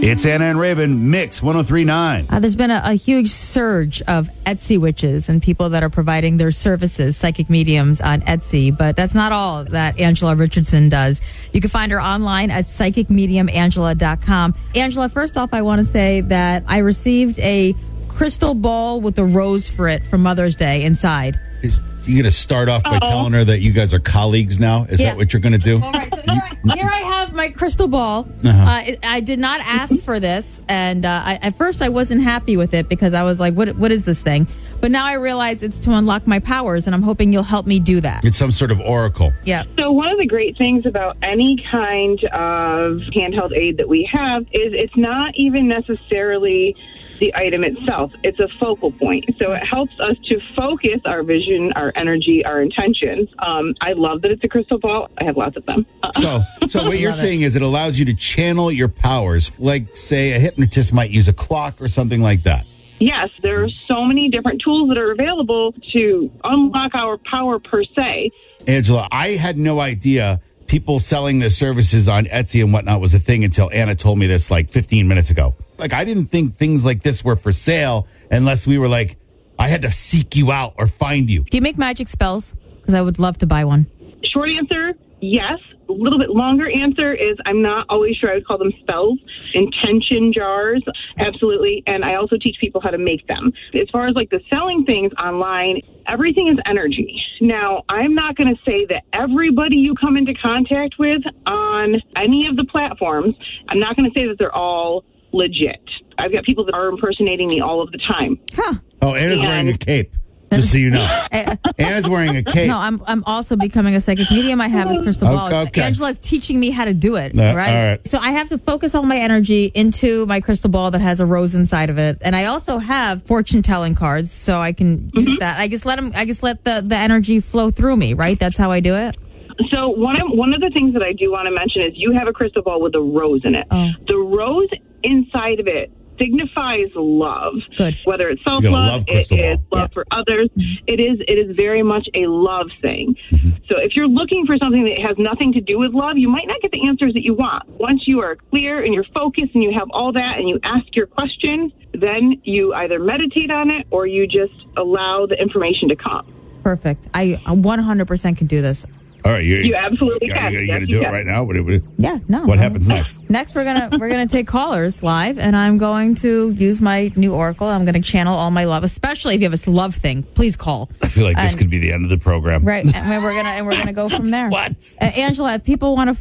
It's Anna and Raven, Mix 103.9. There's been a huge surge of Etsy witches and people that are providing their services, psychic mediums on Etsy. But that's not all that Angela Richardson does. You can find her online at psychicmediumangela.com. Angela, first off, I want to say that I received a crystal ball with a rose for it for Mother's Day inside. You going to start off by telling her that you guys are colleagues now? Is that what you're going to do? All right, so here I have my crystal ball. I did not ask for this, and at first I wasn't happy with it because I was like, what is this thing? But now I realize it's to unlock my powers, and I'm hoping you'll help me do that. It's some sort of oracle. Yeah. So one of the great things about any kind of handheld aid that we have is it's not even necessarily the item itself. It's a focal point. So it helps us to focus our vision, our energy, our intentions. I love that it's a crystal ball. I have lots of them. So what you're saying is it allows you to channel your powers, like, say, a hypnotist might use a clock or something like that. Yes, there are so many different tools that are available to unlock our power per se. Angela, I had no idea people selling their services on Etsy and whatnot was a thing until Anna told me this like 15 minutes ago. Like, I didn't think things like this were for sale unless we were like, I had to seek you out or find you. Do you make magic spells? Because I would love to buy one. Short answer, yes. A little bit longer answer is I'm not always sure I would call them spells. Intention jars, absolutely. And I also teach people how to make them. As far as like the selling things online, everything is energy. Now, I'm not going to say that everybody you come into contact with on any of the platforms, I'm not going to say that they're all legit. I've got people that are impersonating me all of the time. Huh. Oh, Anna's wearing a cape, just so you know. Anna's wearing a cape. No, I'm also becoming a psychic medium. I have this crystal ball. Okay. Angela's teaching me how to do it, All right? So I have to focus all my energy into my crystal ball that has a rose inside of it. And I also have fortune telling cards, so I can use that. I just let the energy flow through me, right? That's how I do it. So one of the things that I do want to mention is you have a crystal ball with a rose in it. Oh. The rose inside of it signifies love. Good. Whether it's self-love, it is love for others. It is very much a love thing. So if you're looking for something that has nothing to do with love, you might not get the answers that you want. Once you are clear and you're focused and you have all that and you ask your question, then you either meditate on it or you just allow the information to come. Perfect. I 100% can do this. All right, you absolutely can. You're going to do it right now? Yeah, no. What happens next? Next, we're gonna take callers live, and I'm going to use my new oracle. I'm going to channel all my love, especially if you have a love thing. Please call. I feel like this could be the end of the program. Right, and we're gonna go from there. What? Angela, if people want to